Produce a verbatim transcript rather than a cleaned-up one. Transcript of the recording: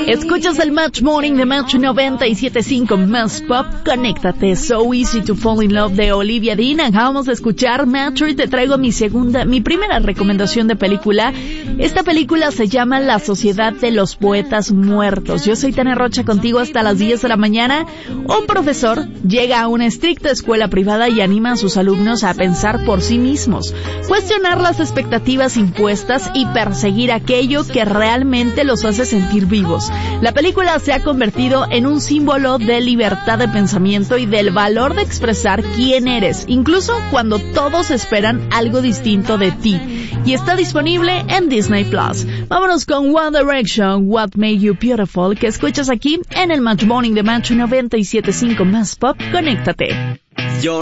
Escuchas el Match Morning de Match noventa y siete punto cinco Más Pop. Conéctate. So Easy to Fall in Love de Olivia Dean. Acabamos de escuchar Match y te traigo mi segunda, mi primera recomendación de película. Esta película se llama La Sociedad de los Poetas Muertos. Yo soy Tania Rocha, contigo hasta las diez de la mañana. Un profesor llega a una estricta escuela privada y anima a sus alumnos a pensar por sí mismos, cuestionar las expectativas impuestas y perseguir aquello que realmente los hace sentir vivos. La película se ha convertido en un símbolo de libertad de pensamiento y del valor de expresar quién eres, incluso cuando todos esperan algo distinto de ti. Y está disponible en Disney Plus. Vámonos con One Direction, What Made You Beautiful, que escuchas aquí en el Match Morning de Match noventa y siete punto cinco Más Pop. Conéctate.